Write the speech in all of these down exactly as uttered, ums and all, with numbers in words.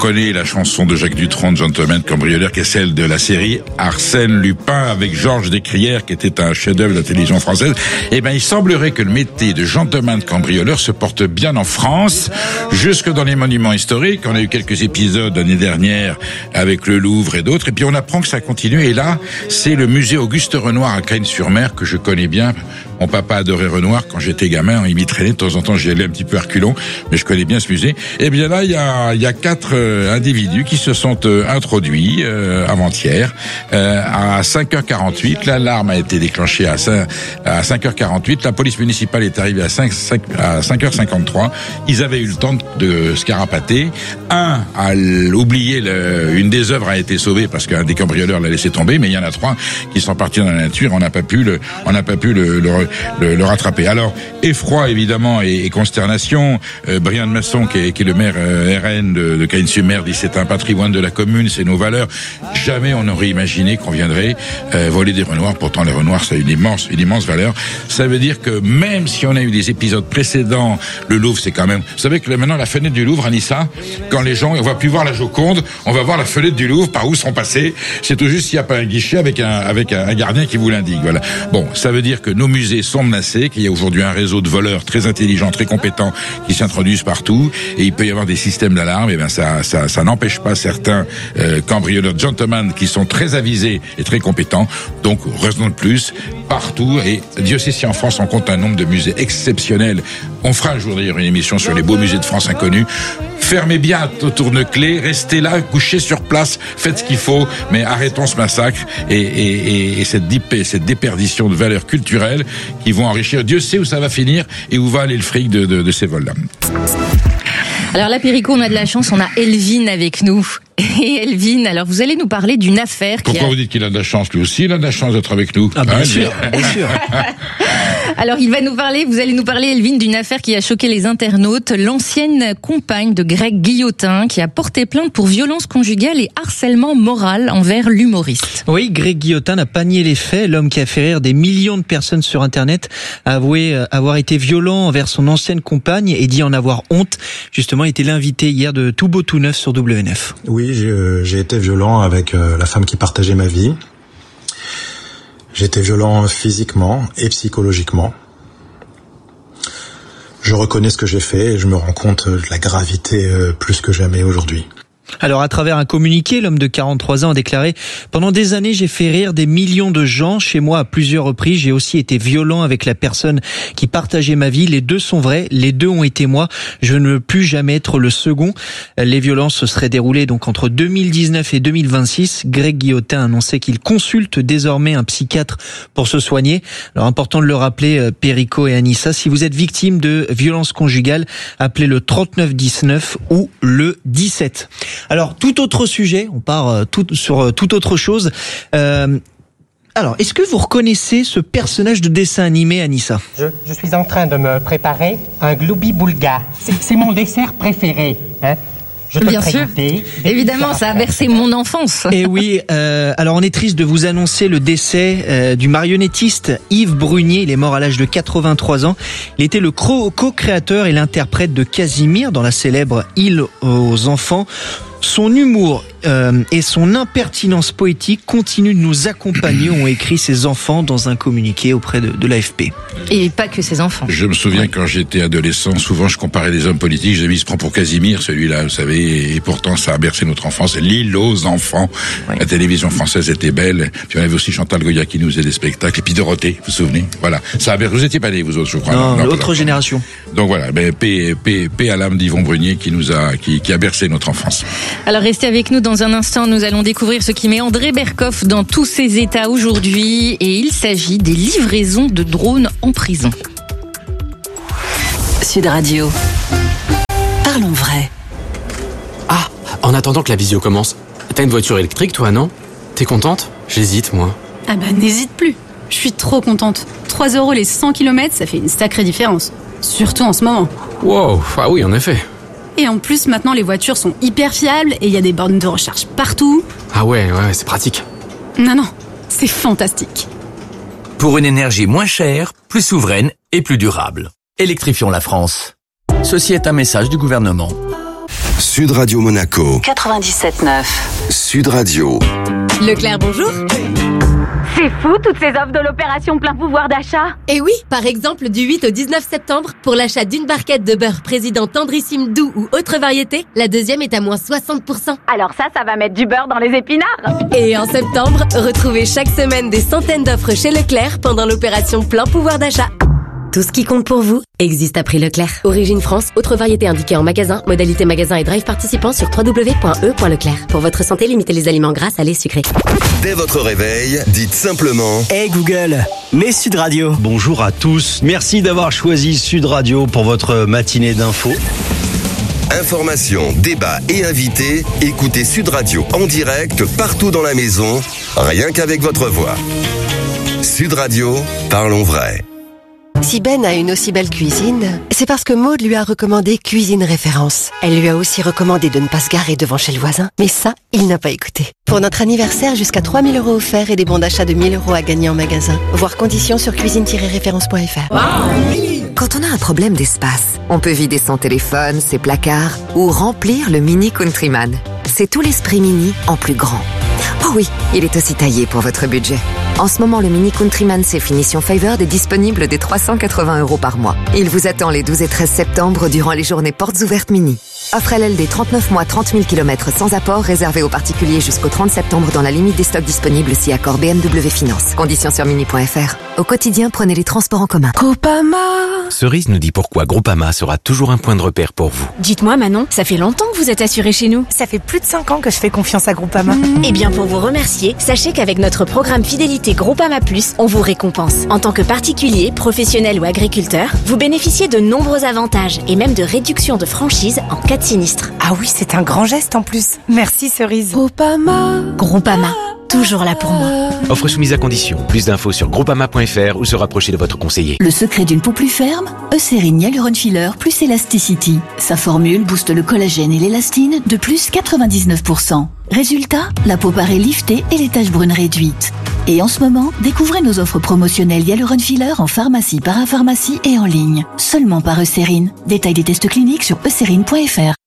reconnaît la chanson de Jacques Dutronc, Gentleman Cambrioleur, qui est celle de la série Arsène Lupin avec Georges Descrières, qui était un chef-d'œuvre de la télévision française. Eh ben, il semblerait que le métier de Gentleman Cambrioleur se porte bien en France, jusque dans les monuments historiques. On a eu quelques épisodes l'année dernière avec le Louvre et d'autres. Et puis on apprend que ça continue. Et là, c'est le musée Auguste Renoir à Cagnes-sur-Mer que je connais bien. Mon papa adorait Renoir quand j'étais gamin. Il m'y traînait de temps en temps. J'y allais un petit peu à reculons, mais je connais bien ce musée. Et bien là, il y a, il y a quatre euh, individus qui se sont euh, introduits euh, avant-hier euh, à cinq heures quarante-huit. L'alarme a été déclenchée à cinq, à cinq heures quarante-huit. La police municipale est arrivée à cinq, cinq, à cinq heures cinquante-trois. Ils avaient eu le temps de se carapater. Un a oublié, le, une des œuvres a été sauvée parce qu'un des cambrioleurs l'a laissé tomber, mais il y en a trois qui sont partis dans la nature. On n'a pas pu le, on n'a pas pu le, le, le, le rattraper. Alors, effroi évidemment et, et consternation. Euh, Brian de Masson, qui est, qui est le maire euh, R N de, de Cagnes-sur-Mer, dit c'est un patrimoine de la commune, c'est nos valeurs. Jamais on n'aurait imaginé qu'on viendrait euh, voler des renoirs. Pourtant, les renoirs, ça a une immense, une immense valeur. Ça veut dire que même si on a eu des épisodes précédents, le Louvre, c'est quand même. Vous savez que maintenant la fenêtre du Louvre, Anissa, quand les gens, on va plus voir la Joconde, on va voir la fenêtre du Louvre, par où sont passés. C'est tout juste s'il n'y a pas un guichet avec un avec un, un gardien qui vous l'indique. Voilà. Bon, ça veut dire que nos musées sont menacés, qu'il y a aujourd'hui un réseau de voleurs très intelligents, très compétents qui s'introduisent partout, et il peut y avoir des systèmes d'alarme. Et ben ça, ça, ça n'empêche pas certains euh, cambrioleurs, gentlemen, qui sont très avisés et très compétents. Donc, raison de plus, partout. Et Dieu sait si en France on compte un nombre de musées exceptionnels. On fera un jour d'ailleurs une émission sur les beaux musées de France inconnus. Fermez bien au tourne-clés, restez là, couchez sur place, faites ce qu'il faut, mais arrêtons ce massacre et, et, et cette, dip, cette déperdition de valeurs culturelles qui vont enrichir. Dieu sait où ça va finir et où va aller le fric de, de, de ces vols-là. Alors là, Perico, on a de la chance, on a Elvin avec nous. Et Elvin, alors vous allez nous parler d'une affaire qui Pourquoi a... vous dites qu'il a de la chance? Lui aussi, il a de la chance d'être avec nous. Ah, bien hein, sûr, bien sûr. Alors il va nous parler, vous allez nous parler, Elvin, d'une affaire qui a choqué les internautes. L'ancienne compagne de Greg Guillotin qui a porté plainte pour violence conjugale et harcèlement moral envers l'humoriste. Oui, Greg Guillotin n'a pas nié les faits. L'homme qui a fait rire des millions de personnes sur Internet a avoué avoir été violent envers son ancienne compagne et dit en avoir honte. Justement, il était l'invité hier de Tout Beau Tout Neuf sur W N F. Oui, j'ai, euh, j'ai été violent avec euh, la femme qui partageait ma vie. J'ai été violent physiquement et psychologiquement. Je reconnais ce que j'ai fait et je me rends compte de la gravité euh, plus que jamais aujourd'hui. Alors, à travers un communiqué, l'homme de quarante-trois ans a déclaré « Pendant des années, j'ai fait rire des millions de gens. Chez moi, à plusieurs reprises, j'ai aussi été violent avec la personne qui partageait ma vie. Les deux sont vrais. Les deux ont été moi. Je ne veux plus jamais être le second. » Les violences se seraient déroulées donc entre deux mille dix-neuf et deux mille vingt-six. Greg Guillotin a annoncé qu'il consulte désormais un psychiatre pour se soigner. Alors, important de le rappeler, Perico et Anissa, si vous êtes victime de violences conjugales, appelez le trente-neuf dix-neuf ou le dix-sept. Alors, tout autre sujet, on part euh, tout, sur euh, toute autre chose. Euh, alors, est-ce que vous reconnaissez ce personnage de dessin animé, Anissa ? je, je suis en train de me préparer un gloubi-boulga. C'est, c'est mon dessert préféré. Hein. Je peux Bien le sûr, présenter. évidemment, ça a bercé mon enfance. Et oui, euh, alors on est triste de vous annoncer le décès euh, du marionnettiste Yves Brunier. Il est mort à l'âge de quatre-vingt-trois ans. Il était le co-créateur et l'interprète de Casimir dans la célèbre Île aux enfants. Son humour euh, et son impertinence poétique continuent de nous accompagner, ont écrit ses enfants dans un communiqué auprès de, de l'A F P. Et pas que ses enfants. Je me souviens quand j'étais adolescent, souvent je comparais des hommes politiques, je disais, il se prend pour Casimir, celui-là, vous savez, et pourtant ça a bercé notre enfance. L'île aux enfants. Oui. La télévision française était belle. Puis on avait aussi Chantal Goya qui nous faisait des spectacles. Et puis Dorothée, vous vous souvenez? Voilà. Ça a bercé. Vous étiez pas nés, vous autres, je crois. Non, non, l'autre génération. Donc voilà, ben, paix, paix, paix à l'âme d'Yvon Brunier qui nous a, qui, qui a bercé notre enfance. Alors restez avec nous dans un instant, nous allons découvrir ce qui met André Berkoff dans tous ses états aujourd'hui, et il s'agit des livraisons de drones en prison. Sud Radio. Parlons vrai. Ah, en attendant que la visio commence, t'as une voiture électrique toi, non? T'es contente? J'hésite, moi. Ah bah n'hésite plus, je suis trop contente. trois euros les cent kilomètres, ça fait une sacrée différence. Surtout en ce moment. Wow, ah oui, en effet. Et en plus, maintenant, les voitures sont hyper fiables et il y a des bornes de recharge partout. Ah ouais, ouais, c'est pratique. Non, non, c'est fantastique. Pour une énergie moins chère, plus souveraine et plus durable. Électrifions la France. Ceci est un message du gouvernement. Sud Radio Monaco. quatre-vingt-dix-sept neuf. Sud Radio. Leclerc, bonjour. C'est fou, toutes ces offres de l'opération plein pouvoir d'achat. Et oui, par exemple, du huit au dix-neuf septembre, pour l'achat d'une barquette de beurre président tendrissime doux ou autre variété, la deuxième est à moins soixante pour cent. Alors ça, ça va mettre du beurre dans les épinards. Et en septembre, retrouvez chaque semaine des centaines d'offres chez Leclerc pendant l'opération plein pouvoir d'achat. Tout ce qui compte pour vous existe à prix Leclerc. Origine France, autre variété indiquée en magasin, modalité magasin et drive participant sur w w w point e point leclerc. Pour votre santé, limitez les aliments gras, salés, sucrés. Dès votre réveil, dites simplement Hey Google, mets Sud Radio. Bonjour à tous, merci d'avoir choisi Sud Radio pour votre matinée d'infos. Information, débat et invités, écoutez Sud Radio en direct partout dans la maison, rien qu'avec votre voix. Sud Radio, parlons vrai. Si Ben a une aussi belle cuisine, c'est parce que Maud lui a recommandé Cuisine Référence. Elle lui a aussi recommandé de ne pas se garer devant chez le voisin. Mais ça, il n'a pas écouté. Pour notre anniversaire, jusqu'à trois mille euros offerts et des bons d'achat de mille euros à gagner en magasin. Voir conditions sur cuisine tiret référence point f r. Wow. Quand on a un problème d'espace, on peut vider son téléphone, ses placards ou remplir le Mini Countryman. C'est tout l'esprit Mini en plus grand. Oh oui, il est aussi taillé pour votre budget. En ce moment, le Mini Countryman C Finition Favored est disponible dès trois cent quatre-vingts euros par mois. Il vous attend les douze et treize septembre durant les journées portes ouvertes Mini. Offre L L D trente-neuf mois, trente mille kilomètres sans apport, réservé aux particuliers jusqu'au trente septembre dans la limite des stocks disponibles si accord B M W Finance. Conditions sur mini point f r. Au quotidien, prenez les transports en commun. Groupama. Cerise nous dit pourquoi Groupama sera toujours un point de repère pour vous. Dites-moi Manon, ça fait longtemps que vous êtes assuré chez nous. Ça fait plus de cinq ans que je fais confiance à Groupama. Mmh. Eh bien pour vous remercier, sachez qu'avec notre programme Fidélité Groupama Plus, on vous récompense. En tant que particulier, professionnel ou agriculteur, vous bénéficiez de nombreux avantages et même de réductions de franchise en cas de sinistre. Ah oui, c'est un grand geste en plus. Merci Cerise. Groupama. Groupama. Toujours là pour moi. Offre soumise à condition. Plus d'infos sur groupama point f r ou se rapprocher de votre conseiller. Le secret d'une peau plus ferme, Eucérine Hyaluron Filler plus Elasticity. Sa formule booste le collagène et l'élastine de plus quatre-vingt-dix-neuf pour cent. Résultat, la peau paraît liftée et les taches brunes réduites. Et en ce moment, découvrez nos offres promotionnelles Hyaluron Filler en pharmacie, parapharmacie et en ligne. Seulement par Eucérine. Détail des tests cliniques sur eucérine point f r.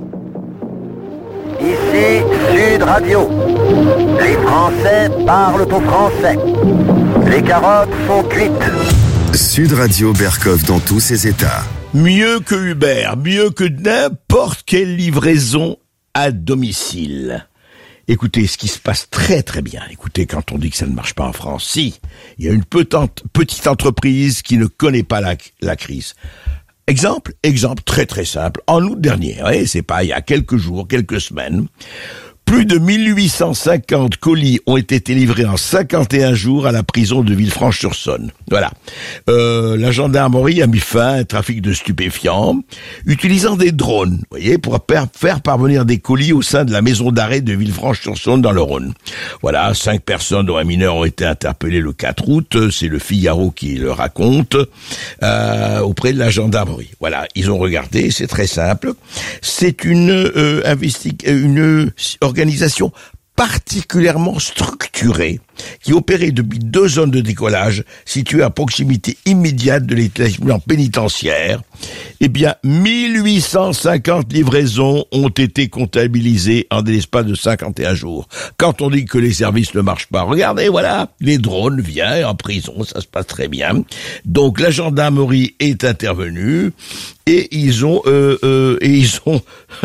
Ici Sud Radio. Les Français parlent au français. Les carottes sont cuites. Sud Radio Bercoff dans tous ses états. Mieux que Uber, mieux que n'importe quelle livraison à domicile. Écoutez, ce qui se passe très très bien. Écoutez, quand on dit que ça ne marche pas en France, si, il y a une petite, petite entreprise qui ne connaît pas la, la crise. Exemple, exemple très très simple. En août dernier, ouais, c'est pas il y a quelques jours, quelques semaines, plus de mille huit cent cinquante colis ont été livrés en cinquante et un jours à la prison de Villefranche-sur-Saône. Voilà. Euh, la gendarmerie a mis fin à un trafic de stupéfiants, utilisant des drones, vous voyez, pour faire parvenir des colis au sein de la maison d'arrêt de Villefranche-sur-Saône dans le Rhône. Voilà, cinq personnes dont un mineur ont été interpellées le quatre août, c'est le Figaro qui le raconte, euh, auprès de la gendarmerie. Voilà, ils ont regardé, c'est très simple. C'est une euh, investig- une organisation organisation particulièrement structurée qui opérait depuis deux zones de décollage situées à proximité immédiate de l'établissement pénitentiaire. Eh bien, mille huit cent cinquante livraisons ont été comptabilisées en l'espace de cinquante et un jours. Quand on dit que les services ne marchent pas, regardez, voilà, les drones viennent en prison, ça se passe très bien. Donc la gendarmerie est intervenue et ils ont euh, euh, et ils ont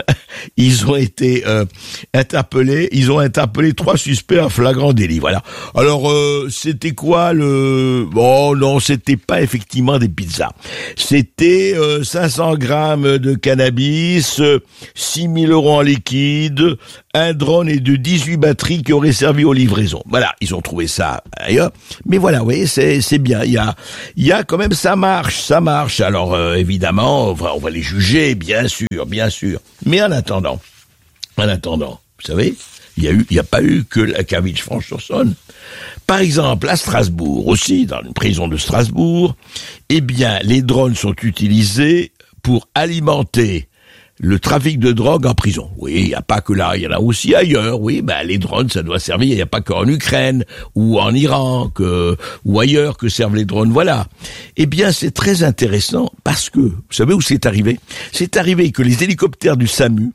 ils ont été euh, interpellés, ils ont interpellé trois suspects en flagrant délit. Voilà. Alors euh, c'était quoi le bon non, c'était pas effectivement des pizzas. C'était euh, cinq cents grammes de cannabis, euh, six mille euros en liquide, un drone et de dix-huit batteries qui auraient servi aux livraisons. Voilà, ils ont trouvé ça ailleurs. Mais voilà, vous voyez, c'est c'est bien. Il y a il y a quand même ça marche, ça marche. Alors euh, évidemment, on va, on va les juger, bien sûr, bien sûr. Mais en attendant, en attendant, vous savez, il y a eu, il y a pas eu que la qu'à Villefranche-sur-Saône. Par exemple, à Strasbourg aussi, dans une prison de Strasbourg, eh bien, les drones sont utilisés pour alimenter le trafic de drogue en prison. Oui, il n'y a pas que là, il y en a aussi ailleurs. Oui, ben les drones, ça doit servir. Il n'y a pas qu'en Ukraine ou en Iran que ou ailleurs que servent les drones. Voilà. Eh bien, c'est très intéressant parce que vous savez où c'est arrivé ? C'est arrivé que les hélicoptères du SAMU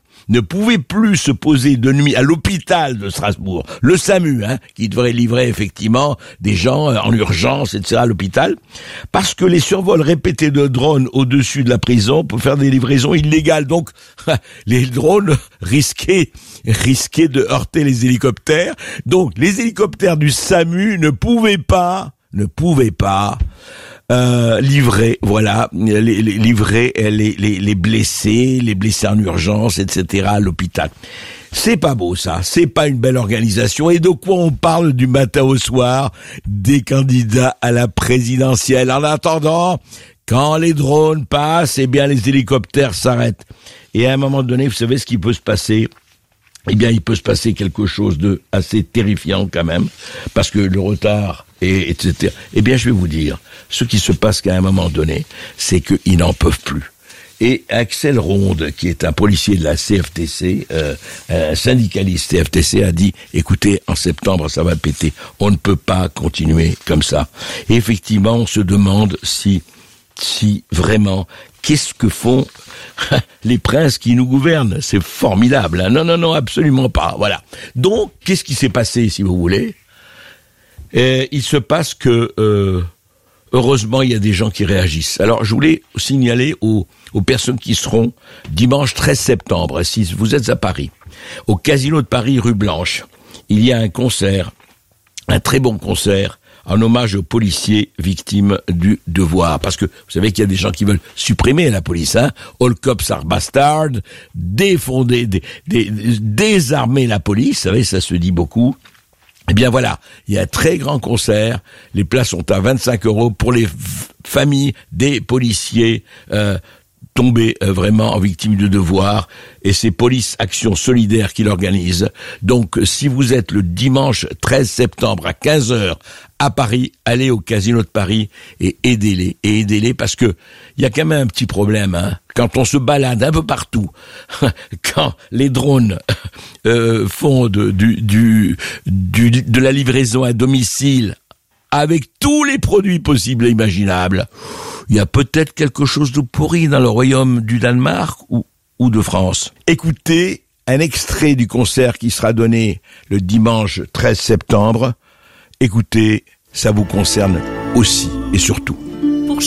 ne pouvait plus se poser de nuit à l'hôpital de Strasbourg, le SAMU, hein, qui devrait livrer effectivement des gens en urgence, et cetera à l'hôpital, parce que les survols répétés de drones au-dessus de la prison pour faire des livraisons illégales. Donc, les drones risquaient, risquaient de heurter les hélicoptères. Donc, les hélicoptères du SAMU ne pouvaient pas, ne pouvaient pas Euh, livrer, voilà, les, les, livrer les, les, les blessés, les blessés en urgence, et cetera à l'hôpital. C'est pas beau ça, c'est pas une belle organisation. Et de quoi on parle du matin au soir des candidats à la présidentielle? En attendant, quand les drones passent, eh bien les hélicoptères s'arrêtent. Et à un moment donné, vous savez ce qui peut se passer? Eh bien, il peut se passer quelque chose de assez terrifiant quand même, parce que le retard, et etc. Eh bien, je vais vous dire, ce qui se passe qu'à un moment donné, c'est qu'ils n'en peuvent plus. Et Axel Ronde, qui est un policier de la C F T C, euh, un syndicaliste C F T C, a dit, écoutez, en septembre, ça va péter. On ne peut pas continuer comme ça. Et effectivement, on se demande si, si vraiment, qu'est-ce que font les princes qui nous gouvernent? C'est formidable, hein. Non, non, non, absolument pas. Voilà. Donc, qu'est-ce qui s'est passé, si vous voulez? Et il se passe que, euh, heureusement, il y a des gens qui réagissent. Alors, je voulais signaler aux, aux personnes qui seront dimanche treize septembre, si vous êtes à Paris, au Casino de Paris, rue Blanche, il y a un concert, un très bon concert, en hommage aux policiers victimes du devoir. Parce que vous savez qu'il y a des gens qui veulent supprimer la police, hein. All cops are bastards, défonder, dé, dé, désarmer la police, vous savez, ça se dit beaucoup. Eh bien voilà, il y a un très grand concert, les places sont à vingt-cinq euros pour les f- familles des policiers euh, tombés euh, vraiment en victime de devoir, et c'est Police Action Solidaire qui l'organise. Donc si vous êtes le dimanche treize septembre à quinze heures à Paris, allez au Casino de Paris et aidez-les, et aidez-les parce que il y a quand même un petit problème, hein. Quand on se balade un peu partout, quand les drones euh, font de, du, du, du, de la livraison à domicile avec tous les produits possibles et imaginables, il y a peut-être quelque chose de pourri dans le royaume du Danemark ou, ou de France. Écoutez un extrait du concert qui sera donné le dimanche treize septembre. Écoutez, ça vous concerne aussi et surtout.